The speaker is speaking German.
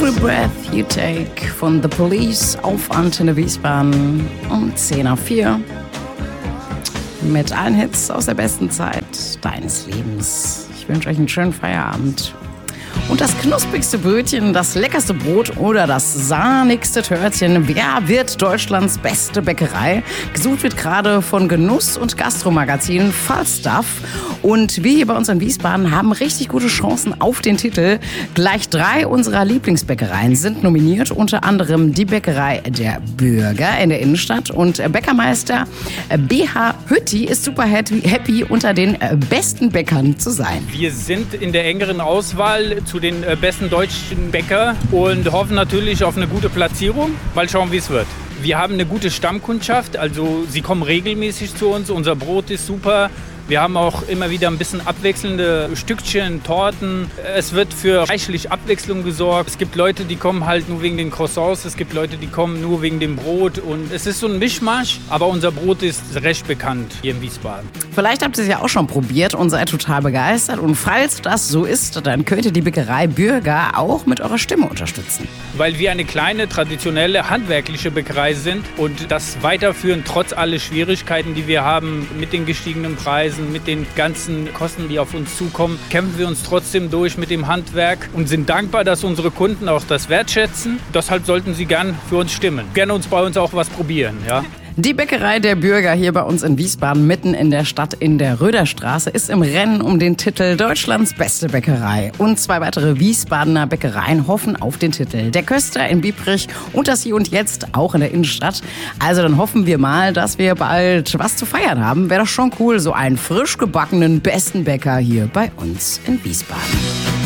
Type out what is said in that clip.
Every Breath You Take von The Police auf Antenne Wiesbaden um 10:04 mit allen Hits aus der besten Zeit deines Lebens. Ich wünsche euch einen schönen Feierabend. Und das knusprigste Brötchen, das leckerste Brot oder das sahnigste Törtchen. Wer wird Deutschlands beste Bäckerei? Gesucht wird gerade von Genuss- und Gastromagazin Falstaff. Und wir hier bei uns in Wiesbaden haben richtig gute Chancen auf den Titel. Gleich 3 unserer Lieblingsbäckereien sind nominiert. Unter anderem die Bäckerei der Bürger in der Innenstadt. Und Bäckermeister BH Hütti ist super happy, unter den besten Bäckern zu sein. Wir sind in der engeren Auswahl zu den besten deutschen Bäcker und hoffen natürlich auf eine gute Platzierung. Mal schauen, wie es wird. Wir haben eine gute Stammkundschaft, also sie kommen regelmäßig zu uns. Unser Brot ist super. Wir haben auch immer wieder ein bisschen abwechselnde Stückchen, Torten. Es wird für reichlich Abwechslung gesorgt. Es gibt Leute, die kommen halt nur wegen den Croissants. Es gibt Leute, die kommen nur wegen dem Brot. Und es ist so ein Mischmasch, aber unser Brot ist recht bekannt hier in Wiesbaden. Vielleicht habt ihr es ja auch schon probiert und seid total begeistert. Und falls das so ist, dann könnt ihr die Bäckerei Bürger auch mit eurer Stimme unterstützen. Weil wir eine kleine, traditionelle, handwerkliche Bäckerei sind und das weiterführen, trotz aller Schwierigkeiten, die wir haben mit den gestiegenen Preisen, mit den ganzen Kosten, die auf uns zukommen, kämpfen wir uns trotzdem durch mit dem Handwerk und sind dankbar, dass unsere Kunden auch das wertschätzen. Deshalb sollten sie gern für uns stimmen. Gerne uns bei uns auch was probieren, ja. Die Bäckerei der Bürger hier bei uns in Wiesbaden, mitten in der Stadt in der Röderstraße, ist im Rennen um den Titel Deutschlands beste Bäckerei. Und 2 weitere Wiesbadener Bäckereien hoffen auf den Titel. Der Köster in Biebrich und das Hier und Jetzt auch in der Innenstadt. Also dann hoffen wir mal, dass wir bald was zu feiern haben. Wäre doch schon cool, so einen frisch gebackenen besten Bäcker hier bei uns in Wiesbaden.